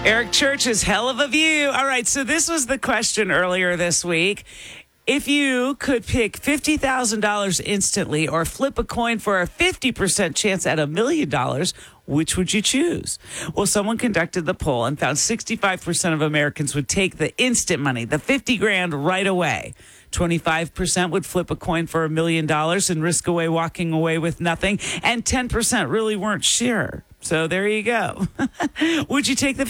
Eric Church's hell of a view. All right, so this was the question earlier this week. If you could pick $50,000 instantly or flip a coin for a 50% chance at $1 million, which would you choose? Well, someone conducted the poll and found 65% of Americans would take the instant money, the 50 grand right away. 25% would flip a coin for $1 million and risk walking away with nothing. And 10% really weren't sure. So there you go. Would you take the